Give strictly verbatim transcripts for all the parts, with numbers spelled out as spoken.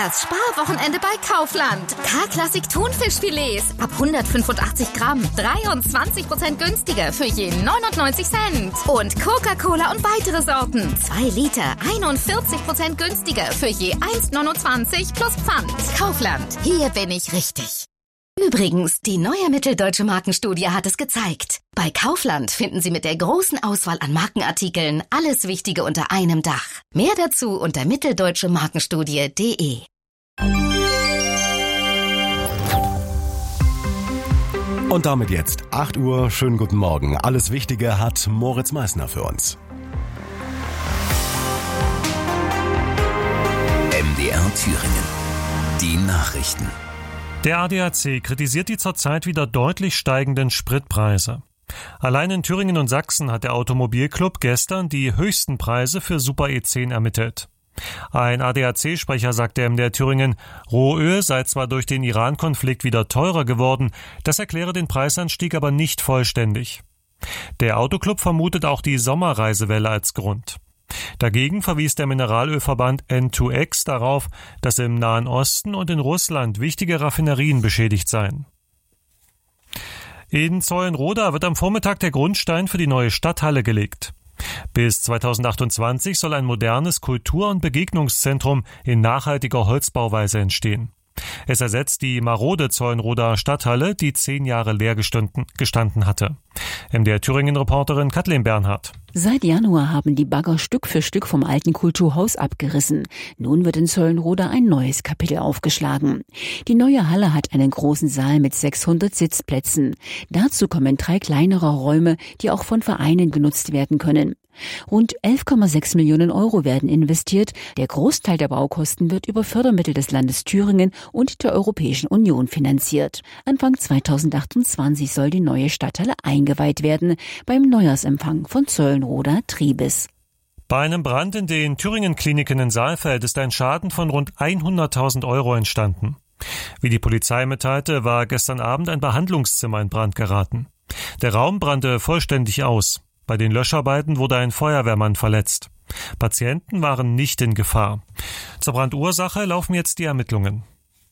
Das Sparwochenende bei Kaufland. K-Klassik Thunfischfilets ab hundertfünfundachtzig Gramm. dreiundzwanzig Prozent günstiger für je neunundneunzig Cent. Und Coca-Cola und weitere Sorten. zwei Liter, einundvierzig Prozent günstiger für je eins neunundzwanzig plus Pfand. Kaufland. Hier bin ich richtig. Übrigens, die neue Mitteldeutsche Markenstudie hat es gezeigt. Bei Kaufland finden Sie mit der großen Auswahl an Markenartikeln alles Wichtige unter einem Dach. Mehr dazu unter mitteldeutsche markenstudie punkt de. Und damit jetzt acht Uhr. Schönen guten Morgen. Alles Wichtige hat Moritz Meissner für uns. M D R Thüringen. Die Nachrichten. Der A D A C kritisiert die zurzeit wieder deutlich steigenden Spritpreise. Allein in Thüringen und Sachsen hat der Automobilclub gestern die höchsten Preise für Super E zehn ermittelt. Ein A D A C-Sprecher sagte M D R Thüringen, Rohöl sei zwar durch den Iran-Konflikt wieder teurer geworden, das erkläre den Preisanstieg aber nicht vollständig. Der Autoclub vermutet auch die Sommerreisewelle als Grund. Dagegen verwies der Mineralölverband N zwei X darauf, dass im Nahen Osten und in Russland wichtige Raffinerien beschädigt seien. In Zeulenroda wird am Vormittag der Grundstein für die neue Stadthalle gelegt. Bis zweitausendachtundzwanzig soll ein modernes Kultur- und Begegnungszentrum in nachhaltiger Holzbauweise entstehen. Es ersetzt die marode Zeulenroder Stadthalle, die zehn Jahre leer gestanden, gestanden hatte. M D R Thüringen-Reporterin Kathleen Bernhardt. Seit Januar haben die Bagger Stück für Stück vom alten Kulturhaus abgerissen. Nun wird in Zeulenroda ein neues Kapitel aufgeschlagen. Die neue Halle hat einen großen Saal mit sechshundert Sitzplätzen. Dazu kommen drei kleinere Räume, die auch von Vereinen genutzt werden können. Rund elf Komma sechs Millionen Euro werden investiert. Der Großteil der Baukosten wird über Fördermittel des Landes Thüringen und der Europäischen Union finanziert. Anfang zweitausendachtundzwanzig soll die neue Stadthalle eingeweiht werden beim Neujahrsempfang von Zeulenroda Triebes. Bei einem Brand in den Thüringen-Kliniken in Saalfeld ist ein Schaden von rund hunderttausend Euro entstanden. Wie die Polizei mitteilte, war gestern Abend ein Behandlungszimmer in Brand geraten. Der Raum brannte vollständig aus. Bei den Löscharbeiten wurde ein Feuerwehrmann verletzt. Patienten waren nicht in Gefahr. Zur Brandursache laufen jetzt die Ermittlungen.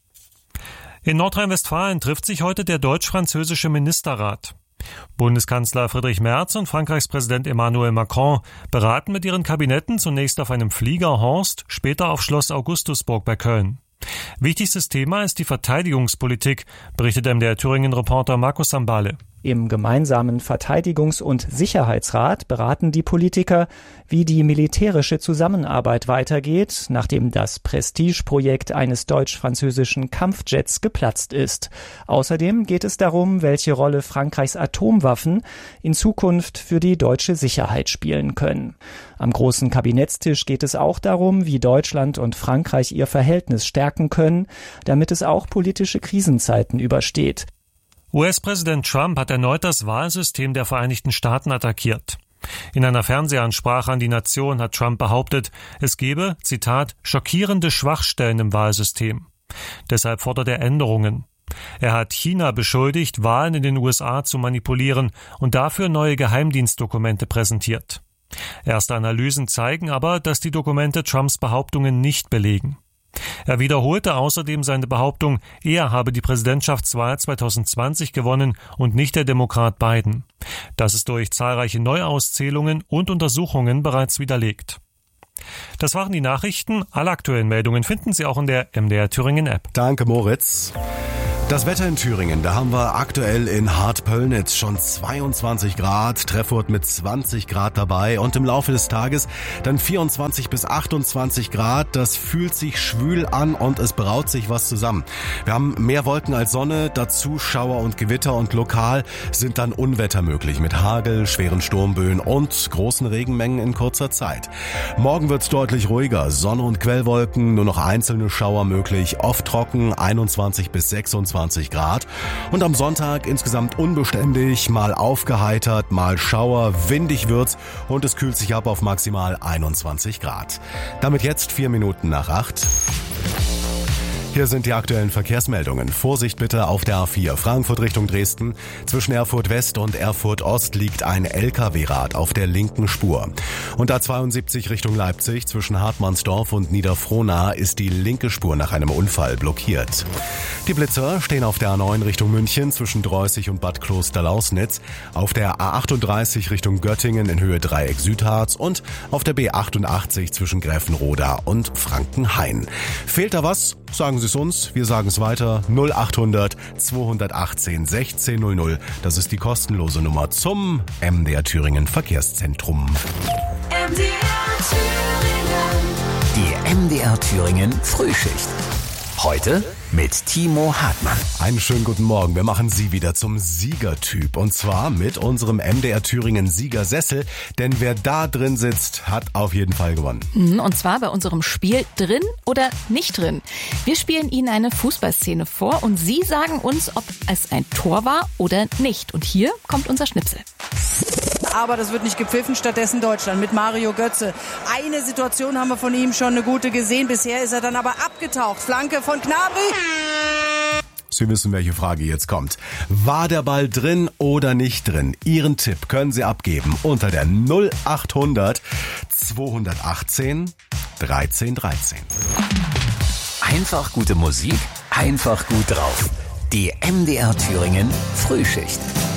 In Nordrhein-Westfalen trifft sich heute der deutsch-französische Ministerrat. Bundeskanzler Friedrich Merz und Frankreichs Präsident Emmanuel Macron beraten mit ihren Kabinetten zunächst auf einem Flieger Horst, später auf Schloss Augustusburg bei Köln. Wichtigstes Thema ist die Verteidigungspolitik, berichtet M D R Thüringen-Reporter Markus Sambale. Im gemeinsamen Verteidigungs- und Sicherheitsrat beraten die Politiker, wie die militärische Zusammenarbeit weitergeht, nachdem das Prestigeprojekt eines deutsch-französischen Kampfjets geplatzt ist. Außerdem geht es darum, welche Rolle Frankreichs Atomwaffen in Zukunft für die deutsche Sicherheit spielen können. Am großen Kabinettstisch geht es auch darum, wie Deutschland und Frankreich ihr Verhältnis stärken können, damit es auch politische Krisenzeiten übersteht. U S-Präsident Trump hat erneut das Wahlsystem der Vereinigten Staaten attackiert. In einer Fernsehansprache an die Nation hat Trump behauptet, es gebe, Zitat, schockierende Schwachstellen im Wahlsystem. Deshalb fordert er Änderungen. Er hat China beschuldigt, Wahlen in den U S A zu manipulieren und dafür neue Geheimdienstdokumente präsentiert. Erste Analysen zeigen aber, dass die Dokumente Trumps Behauptungen nicht belegen. Er wiederholte außerdem seine Behauptung, er habe die Präsidentschaftswahl zweitausendzwanzig gewonnen und nicht der Demokrat Biden. Das ist durch zahlreiche Neuauszählungen und Untersuchungen bereits widerlegt. Das waren die Nachrichten. Alle aktuellen Meldungen finden Sie auch in der M D R Thüringen App. Danke, Moritz. Das Wetter in Thüringen, da haben wir aktuell in Hart-Pöllnitz schon zweiundzwanzig Grad, Treffurt mit zwanzig Grad dabei und im Laufe des Tages dann vierundzwanzig bis achtundzwanzig Grad. Das fühlt sich schwül an und es braut sich was zusammen. Wir haben mehr Wolken als Sonne, dazu Schauer und Gewitter und lokal sind dann Unwetter möglich mit Hagel, schweren Sturmböen und großen Regenmengen in kurzer Zeit. Morgen wird's deutlich ruhiger, Sonne und Quellwolken, nur noch einzelne Schauer möglich, oft trocken, einundzwanzig bis sechsundzwanzig Grad. Und am Sonntag insgesamt unbeständig, mal aufgeheitert, mal Schauer, windig wird's und es kühlt sich ab auf maximal einundzwanzig Grad. Damit jetzt vier Minuten nach acht. Hier sind die aktuellen Verkehrsmeldungen. Vorsicht bitte auf der A vier Frankfurt Richtung Dresden. Zwischen Erfurt West und Erfurt Ost liegt ein L K W-Rad auf der linken Spur. Und A zweiundsiebzig Richtung Leipzig zwischen Hartmannsdorf und Niederfrohnau ist die linke Spur nach einem Unfall blockiert. Die Blitzer stehen auf der A neun Richtung München zwischen Dreußig und Bad Klosterlausnitz, auf der A achtunddreißig Richtung Göttingen in Höhe Dreieck Südharz und auf der B achtundachtzig zwischen Gräfenroda und Frankenhain. Fehlt da was? Sagen Sie es uns, wir sagen es weiter. null achthundert zweihundertachtzehn sechzehn null null. Das ist die kostenlose Nummer zum M D R Thüringen Verkehrszentrum. M D R Thüringen. Die M D R Thüringen Frühschicht. Heute mit Timo Hartmann. Einen schönen guten Morgen. Wir machen Sie wieder zum Siegertyp. Und zwar mit unserem M D R Thüringen Siegersessel. Denn wer da drin sitzt, hat auf jeden Fall gewonnen. Und zwar bei unserem Spiel Drin oder nicht drin. Wir spielen Ihnen eine Fußballszene vor und Sie sagen uns, ob es ein Tor war oder nicht. Und hier kommt unser Schnipsel. Aber das wird nicht gepfiffen, stattdessen Deutschland mit Mario Götze. Eine Situation haben wir von ihm schon eine gute gesehen. Bisher ist er dann aber abgetaucht. Flanke von Gnabry. Sie wissen, welche Frage jetzt kommt. War der Ball drin oder nicht drin? Ihren Tipp können Sie abgeben unter der null achthundert zweihundertachtzehn dreizehn dreizehn. Einfach gute Musik, einfach gut drauf. Die M D R Thüringen Frühschicht.